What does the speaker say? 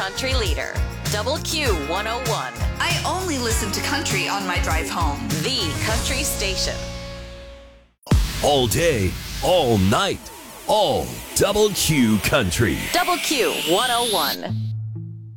country leader. Double Q 101. I only listen to country on my drive home. The country station. All day, all night, all Double Q country. Double Q 101.